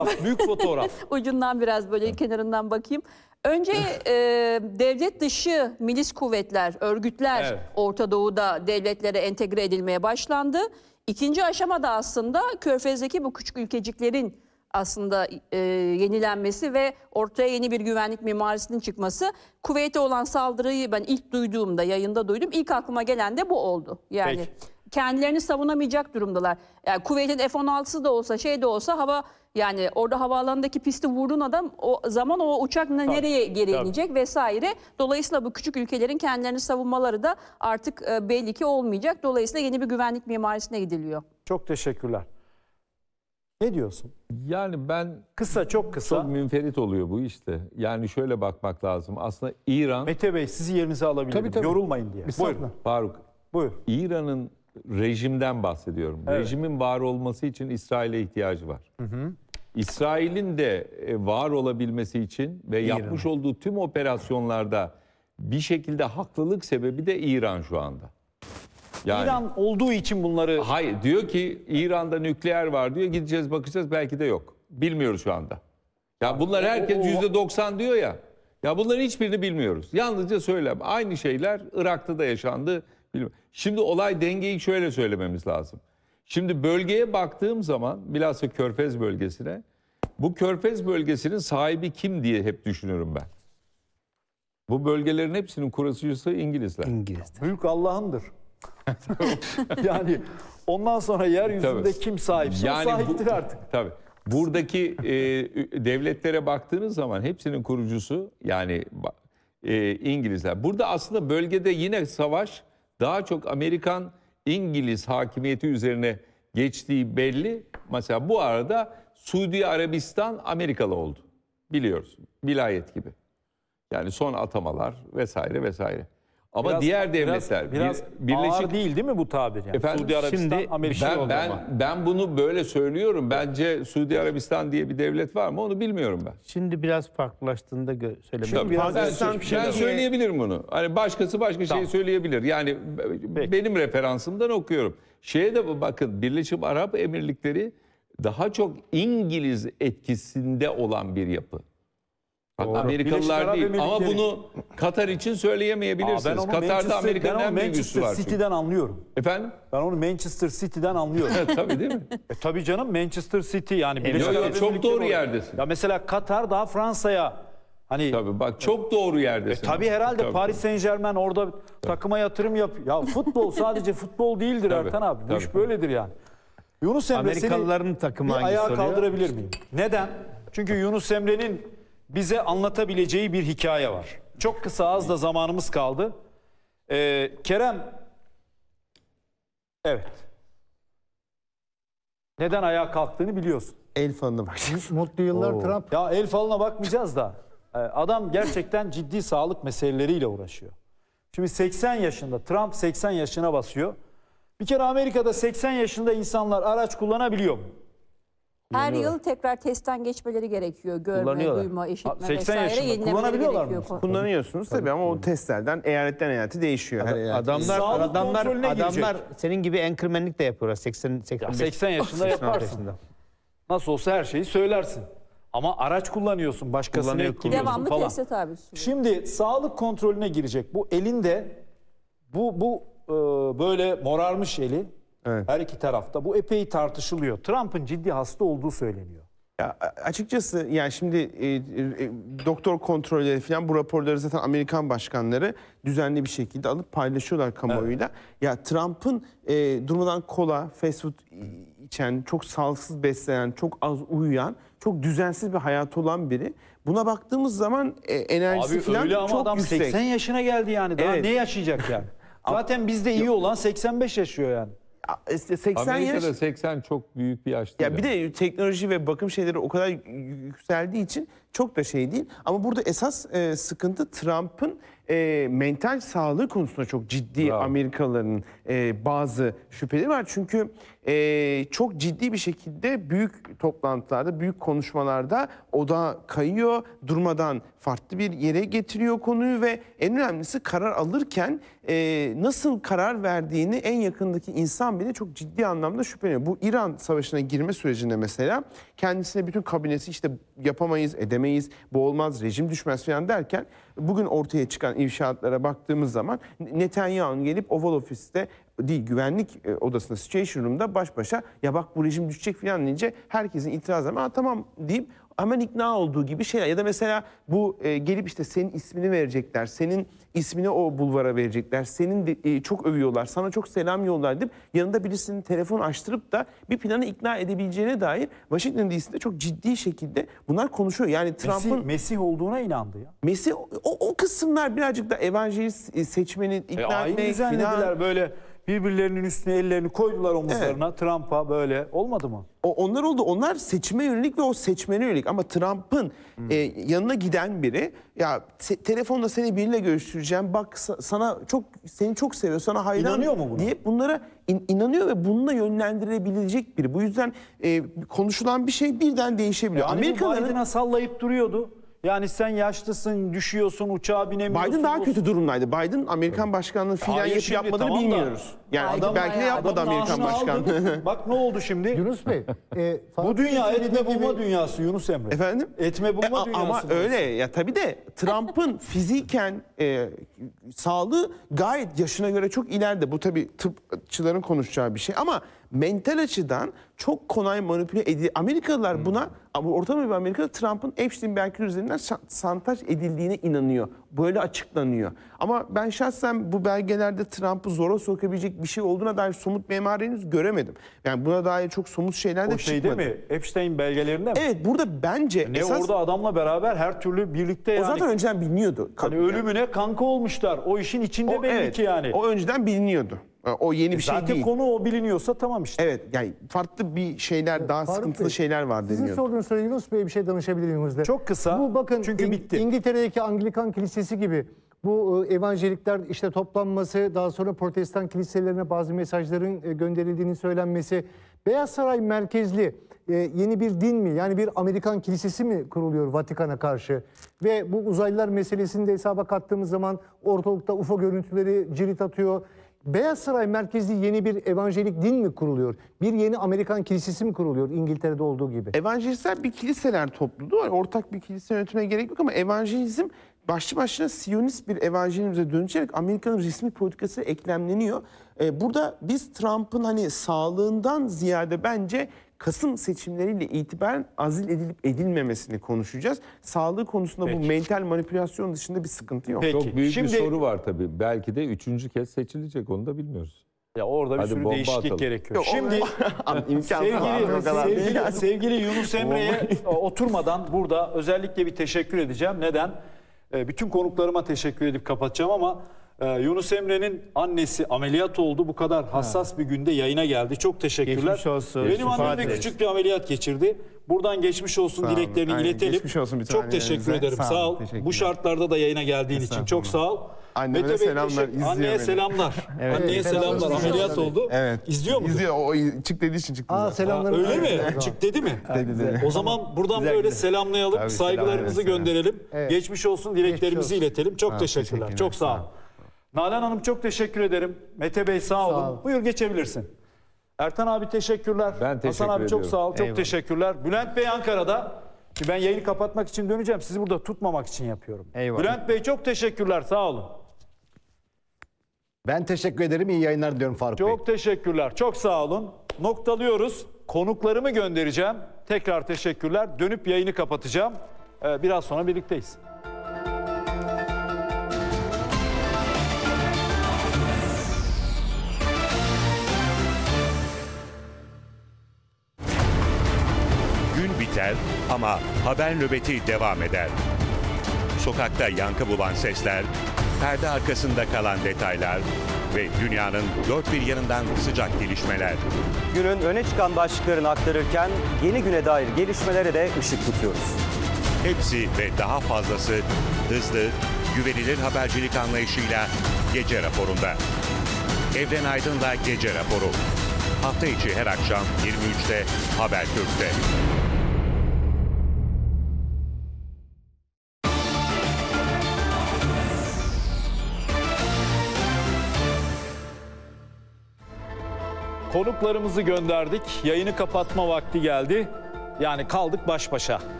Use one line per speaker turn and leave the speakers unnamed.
Büyük fotoğraf.
Ucundan biraz böyle kenarından bakayım. Önce devlet dışı milis kuvvetler, örgütler
Evet.
Orta Doğu'da devletlere entegre edilmeye başlandı. İkinci aşamada aslında Körfez'deki bu küçük ülkeciklerin aslında yenilenmesi ve ortaya yeni bir güvenlik mimarisinin çıkması. Kuveyt'e olan saldırıyı ben ilk duyduğumda, yayında duydum. İlk aklıma gelen de bu oldu. Yani
Peki.
kendilerini savunamayacak durumdalar. Yani Kuveyt'in F-16'sı da olsa şey de olsa hava, yani orada havaalanındaki pisti vurduğun adam o zaman o uçak nereye geri inecek vesaire. Dolayısıyla bu küçük ülkelerin kendilerini savunmaları da artık belli ki olmayacak. Dolayısıyla yeni bir güvenlik mimarisine gidiliyor.
Çok teşekkürler. Ne diyorsun?
Yani ben
Kısa, çok kısa.
çok münferit oluyor bu işte. Yani şöyle bakmak lazım. Aslında İran,
Mete Bey, sizi yerinize alabilirim.
Tabii.
Yorulmayın diye. Buyurun.
Faruk,
Buyur.
İran'ın rejimden bahsediyorum.
Evet.
Rejimin var olması için İsrail'e ihtiyacı var. İsrail'in de var olabilmesi için ve yapmış olduğu tüm operasyonlarda bir şekilde haklılık sebebi de İran şu anda. Yani,
İran olduğu için bunları...
hayır, diyor ki İran'da nükleer var diyor. Gideceğiz bakacağız, belki de yok. Bilmiyoruz şu anda. Ya bunlar herkes %90 diyor ya. Ya bunların hiçbirini bilmiyoruz. Yalnızca söylem. Aynı şeyler Irak'ta da yaşandı. Bilmiyorum. Şimdi olay dengeyi şöyle söylememiz lazım. Şimdi bölgeye baktığım zaman, bilhassa Körfez bölgesine, bu Körfez bölgesinin sahibi kim diye hep düşünürüm ben. Bu bölgelerin hepsinin kurucusu İngilizler.
Büyük Allah'ındır. Yani ondan sonra yeryüzünde
Tabii.
kim sahipse o sahiptir artık.
Tabii. Buradaki devletlere baktığınız zaman hepsinin kurucusu yani İngilizler. Burada aslında bölgede yine savaş daha çok Amerikan-İngiliz hakimiyeti üzerine geçtiği belli. Mesela bu arada Suudi Arabistan Amerikalı oldu. Biliyoruz. Vilayet gibi. Yani son atamalar vesaire vesaire. Ama diğer devletler
biraz ağır değil mi bu tabir? Yani?
Efendim,
Suudi Arabistan,
şimdi
Amerika.
ben bunu böyle söylüyorum. Bence Suudi Arabistan diye bir devlet var mı onu bilmiyorum ben.
Şimdi biraz farklılaştığını da söylemek.
Şimdi biraz
Ben söyleyebilirim bunu. Hani başkası başka şey söyleyebilir. Yani benim referansımdan okuyorum. Şeye de bakın, Birleşik Arap Emirlikleri daha çok İngiliz etkisinde olan bir yapı. Amerikalılar değil. Ama bunu Katar için söyleyemeyebilirsiniz. Katar'da Amerika'nın en büyük üssü var.
Manchester City'den anlıyorum.
Efendim?
Ben onu Manchester City'den anlıyorum.
Tabii değil mi?
Tabii canım, Manchester City yani. Birleşik Arap
Çok
Emirlikleri
doğru
olarak.
yerdesin.
Ya mesela Katar daha Fransa'ya hani
Tabii bak, çok doğru yerdesin.
tabii herhalde
Tabii.
Paris Saint-Germain orada takıma yatırım yapıyor. Ya futbol sadece futbol değildir
Tabii.
Ertan abi. Bu iş
Tabii.
böyledir yani. Yunus Emre, seni
Amerikalıların takımı
bir
hangisi
ayağa
oluyor?
kaldırabilir miyim? Neden? Çünkü Yunus Emre'nin bize anlatabileceği bir hikaye var. Çok kısa, az da zamanımız kaldı. Kerem, evet. Neden ayağa kalktığını biliyorsun.
El falına bakacağız.
Mutlu yıllar Trump.
Ya el falına bakmayacağız da adam gerçekten ciddi sağlık meseleleriyle uğraşıyor. Şimdi 80 yaşında, Trump 80 yaşına basıyor. Bir kere Amerika'da 80 yaşında insanlar araç kullanabiliyor mu?
Her yıl tekrar testten geçmeleri gerekiyor. Görme,
Kullanıyorlar.
duyma, işitme
80
vesaire
yaşında
yenilemeleri
kullanabiliyorlar mı
gerekiyor.
mesela?
Kullanıyorsunuz tabii ama o testlerden eyaletten eyalete değişiyor. Her eyalet.
Sağlık kontrolüne girecek.
Adamlar senin gibi anchormanlik de yapıyorlar. 85
80 yaşında yaparsın. Nasıl olsa her şeyi söylersin. Ama araç kullanıyorsun, başkasını
Kullanıyor,
etkiliyorsun
Devamlı
falan.
teste tabi tutuluyor.
Şimdi sağlık kontrolüne girecek. Bu elinde bu böyle morarmış eli.
Evet.
Her iki tarafta. Bu epey tartışılıyor. Trump'ın ciddi hasta olduğu söyleniyor.
Ya, açıkçası yani şimdi doktor kontrolleri falan bu raporları zaten Amerikan başkanları düzenli bir şekilde alıp paylaşıyorlar kamuoyuyla. Ya Trump'ın durmadan kola, fast food içen, çok sağlıksız beslenen, çok az uyuyan, çok düzensiz bir hayatı olan biri. Buna baktığımız zaman enerjisi
Abi
falan
öyle ama
çok
adam
yüksek.
80 yaşına geldi yani. Daha
Evet.
ne yaşayacak yani? Zaten bizde iyi olan 85 yaşıyor yani.
80 yaş.
Amerika'da 80 çok büyük bir yaş değil.
Ya bir de teknoloji ve bakım şeyleri o kadar yükseldiği için çok da şey değil. Ama burada esas sıkıntı Trump'ın mental sağlığı konusunda çok ciddi
Bravo.
Amerikalıların bazı şüpheleri var. Çünkü çok ciddi bir şekilde büyük toplantılarda, büyük konuşmalarda odağa kayıyor. Durmadan farklı bir yere getiriyor konuyu ve en önemlisi karar alırken nasıl karar verdiğini en yakındaki insan bile çok ciddi anlamda şüpheleniyor. Bu İran savaşına girme sürecinde mesela kendisine bütün kabinesi işte yapamayız, edemeyiz, bu olmaz, rejim düşmez falan derken bugün ortaya çıkan ifşaatlara baktığımız zaman Netanyahu'nun gelip Oval Office'te değil güvenlik odasında Situation Room'da baş başa ya bak bu rejim düşecek falan deyince herkesin itirazlarına tamam deyip hemen ikna olduğu gibi şeyler. Ya da mesela bu gelip işte senin ismini verecekler, senin ismini o bulvara verecekler, senin de, çok övüyorlar, sana çok selam yollar deyip yanında birisinin telefon açtırıp da bir planı ikna edebileceğine dair Washington DC'de çok ciddi şekilde bunlar konuşuyor. Yani Trump'ın
Mesih olduğuna inandı ya.
Mesih o kısımlar birazcık da evangelist seçmeni ikna
Ayin
etmek
düzenlediler
falan.
böyle birbirlerinin üstüne ellerini koydular omuzlarına Trump'a böyle olmadı mı?
Onlar oldu. Onlar seçime yönelik ve o seçmene yönelik. Ama Trump'ın yanına giden biri ya telefonla seni biriyle görüştüreceğim. Bak seni çok seviyor. Sana hayran.
İnanıyor mu buna?
Diye bunlara inanıyor ve bununla yönlendirebilecek biri. Bu yüzden konuşulan bir şey birden değişebiliyor.
Yani
Amerikalıların
Biden'a sallayıp duruyordu. Yani sen yaşlısın, düşüyorsun, uçağa binemiyorsun.
Biden daha kötü durumdaydı. Biden Amerikan başkanlığı filan
Hayır,
yapıp
şimdi
yapmadığını
tamam da-
bilmiyoruz. Yani
Adam
belki de
bayağı-
yapmadı
Adamın
Amerikan
ağzını
başkanlığı.
aldın. Bak ne oldu şimdi?
Yunus Bey.
Bu dünya etme bulma dünyası Yunus Emre.
Efendim?
Etme bulma dünyası.
Ama
burası.
öyle ya tabii de Trump'ın fiziken sağlığı gayet yaşına göre çok ileride. Bu tabii tıpçıların konuşacağı bir şey ama mental açıdan çok kolay manipüle edildi. Amerikalılar buna ama ortalama bir Amerikalı Trump'ın Epstein-Barr üzerinden şantaj edildiğine inanıyor. Böyle açıklanıyor. Ama ben şahsen bu belgelerde Trump'ı zora sokabilecek bir şey olduğuna dair somut bir emare henüz göremedim. Yani buna dair çok somut şeyler de
O şeyde
çıkmadı.
mi? Epstein belgelerinde mi?
Evet burada bence
Ne
esas
orada adamla beraber her türlü birlikte
o
yani.
zaten önceden biliniyordu.
Hani ölümüne kanka olmuşlar. O işin içinde
O,
belli
evet,
ki yani.
O önceden biliniyordu. O yeni bir şey
Zaten
değil.
konu o biliniyorsa tamam işte.
Evet yani farklı bir şeyler daha
Faruk
sıkıntılı
Bey,
şeyler var
Sizin
deniyordu.
sorduğunuz soruya Yunus Bey'e bir şey danışabilir miyim hızla?
Çok kısa,
Bu bakın
çünkü bitti.
İngiltere'deki Anglikan Kilisesi gibi bu evangelikler işte toplanması, daha sonra Protestan kiliselerine bazı mesajların gönderildiğini söylenmesi, Beyaz Saray merkezli yeni bir din mi, yani bir Amerikan kilisesi mi kuruluyor Vatikan'a karşı? Ve bu uzaylılar meselesini de hesaba kattığımız zaman ortalıkta UFO görüntüleri cirit atıyor. Beyaz Saray merkezli yeni bir evangelik din mi kuruluyor? Bir yeni Amerikan kilisesi mi kuruluyor İngiltere'de olduğu gibi?
Evangelistler bir kiliseler topluluğu. Ortak bir kilise yönetmeye gerek yok ama evangelizm başlı başına Siyonist bir evangelizme dönüşerek Amerika'nın resmi politikası eklemleniyor. Burada biz Trump'ın hani sağlığından ziyade bence Kasım seçimleriyle itibaren azil edilip edilmemesini konuşacağız. Sağlığı konusunda bu
Peki.
mental manipülasyon dışında bir sıkıntı yok.
Peki.
Çok büyük
Şimdi-
bir soru var tabii. Belki de 3. kez seçilecek, onu da bilmiyoruz.
Ya orada bir
Hadi
sürü
bomba
değişiklik
atalım.
gerekiyor.
Yok,
Şimdi
imkansız abi, o kadar değil yani.
sevgili Yunus Emre'ye oturmadan burada özellikle bir teşekkür edeceğim. Neden? Bütün konuklarıma teşekkür edip kapatacağım ama Yunus Emre'nin annesi ameliyat oldu. Bu kadar hassas bir günde yayına geldi. Çok teşekkürler.
Geçmiş olsun.
Benim
Şifa
annem de
dileriz.
küçük bir ameliyat geçirdi. Buradan geçmiş olsun
olun.
dileklerini
Aynen,
iletelim.
geçmiş olsun bir
Çok
tane
teşekkür
elinize.
ederim.
Sağ
Sağ
olun,
ol.
teşekkürler.
Bu şartlarda da yayına geldiğin için çok sağ ol.
Anneme de
Mete Bey,
selamlar, izliyor
Anneye
beni.
selamlar. Anneye selamlar. Ameliyat oldu.
Evet.
İzliyor mu?
İzliyor. O çık dediği için çıktı. zaten.
Selamlar.
Öyle mi? Çık dedi mi?
Dedi.
O zaman buradan
Güzel,
böyle
güzel.
selamlayalım,
Tabii,
saygılarımızı
selam,
gönderelim.
Evet.
Geçmiş olsun dileklerimizi
olsun.
iletelim. Çok teşekkürler.
teşekkürler.
Çok sağ ol. Nalan Hanım çok teşekkür ederim. Mete Bey sağ olun.
ol.
Buyur geçebilirsin. Ertan abi teşekkürler.
Ben teşekkür
Hasan abi çok
ediyorum.
sağ ol. Çok teşekkürler. Bülent Bey Ankara'da. Şimdi ben yayını kapatmak için döneceğim. Sizi burada tutmamak için yapıyorum.
Eyvallah.
Bülent Bey çok teşekkürler. Sağ olun.
Ben teşekkür ederim. İyi yayınlar diliyorum Faruk Bey.
Çok teşekkürler. Çok sağ olun. Noktalıyoruz. Konuklarımı göndereceğim. Tekrar teşekkürler. Dönüp yayını kapatacağım. Biraz sonra birlikteyiz.
Gün biter ama haber nöbeti devam eder. Sokakta yankı bulan sesler, perde arkasında kalan detaylar ve dünyanın dört bir yanından sıcak gelişmeler.
Günün öne çıkan başlıklarını aktarırken yeni güne dair gelişmelere de ışık tutuyoruz.
Hepsi ve daha fazlası hızlı, güvenilir habercilik anlayışıyla Gece Raporu'nda. Evren Aydın'la Gece Raporu. Hafta içi her akşam 23'te Habertürk'te.
Konuklarımızı gönderdik. Yayını kapatma vakti geldi. Yani kaldık baş başa.